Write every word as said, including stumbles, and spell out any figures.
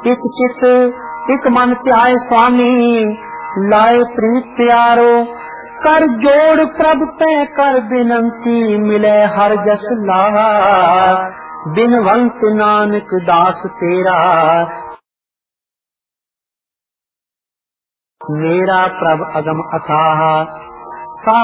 एक चित एक मन ध्याय स्वामी, लाए प्रीत प्यारो। कर जोड़ प्रभ ते कर बिनंती, मिले हर जस लावा। बिनवंत नानक दास तेरा, मेरा प्रभ अगम अथाह।